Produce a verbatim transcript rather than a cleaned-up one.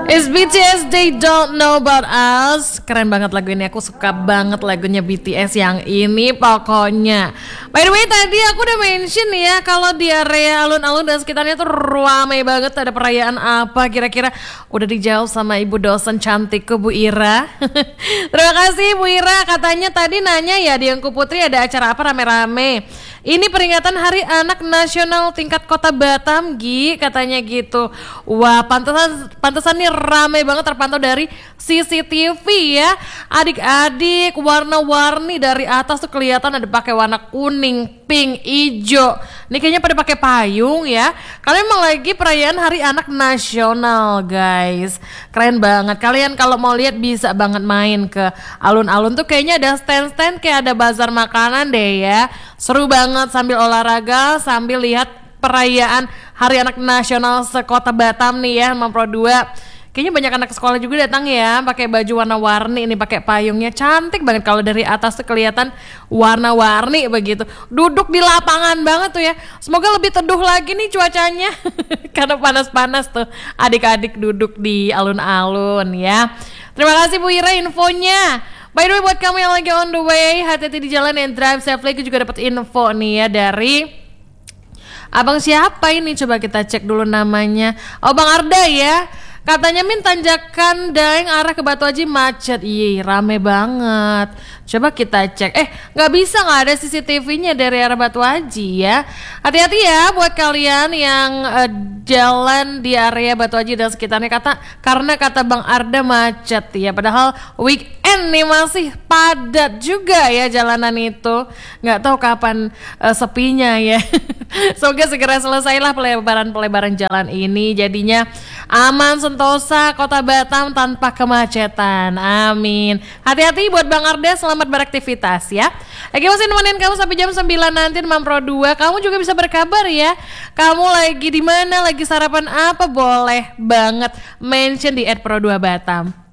It's B T S, They Don't Know About Us. Keren banget lagu ini, aku suka banget lagunya B T S yang ini pokoknya. By the way, tadi aku udah mention ya kalau di area alun-alun dan sekitarnya tuh ramai banget. Ada perayaan apa kira-kira? Udah dijawab sama ibu dosen cantikku, Bu Ira. Terima kasih Bu Ira. Katanya tadi nanya ya di Engku Putri ada acara apa rame-rame. Ini peringatan Hari Anak Nasional tingkat Kota Batam, Gi, katanya gitu. Wah, pantesan pantesan nih ramai banget terpantau dari C C T V ya. Adik-adik warna-warni dari atas tuh kelihatan ada pakai warna kuning, pink, hijau. Nih kayaknya pada pakai payung ya. Kalian emang lagi perayaan Hari Anak Nasional, guys. Keren banget. Kalian kalau mau lihat bisa banget main ke alun-alun tuh kayaknya ada stand-stand kayak ada bazar makanan deh ya. Seru banget sambil olahraga, sambil lihat perayaan Hari Anak Nasional sekota Batam nih ya, Mampro dua. Kayaknya banyak anak sekolah juga datang ya, pakai baju warna-warni ini, pakai payungnya cantik banget kalau dari atas tuh kelihatan warna-warni begitu. Duduk di lapangan banget tuh ya. Semoga lebih teduh lagi nih cuacanya. Karena panas-panas tuh adik-adik duduk di alun-alun ya. Terima kasih Bu Ira infonya. By the way, buat kamu yang lagi on the way, hati-hati di jalan and drive safely. Aku juga dapat info nih ya dari abang siapa ini, coba kita cek dulu namanya. Oh, Bang Arda ya. Katanya Min tanjakan Daeng arah ke Batu Haji macet. Iya, rame banget. Coba kita cek. Eh, nggak bisa, nggak ada C C T V-nya dari arah Batu Haji ya. Hati-hati ya buat kalian yang uh, jalan di area Batu Haji dan sekitarnya, kata karena kata Bang Arda macet ya. Padahal weekend nih masih padat juga ya jalanan itu. Nggak tahu kapan uh, sepinya ya. Semoga segera selesailah pelebaran-pelebaran jalan ini, jadinya aman sentosa Kota Batam tanpa kemacetan. Amin. Hati-hati buat Bang Arda, selamat beraktivitas ya. Lagi masih nemenin kamu sampai jam sembilan nanti di Mampro dua. Kamu juga bisa berkabar ya. Kamu lagi di mana, lagi sarapan apa? Boleh banget mention di et pro dua Batam.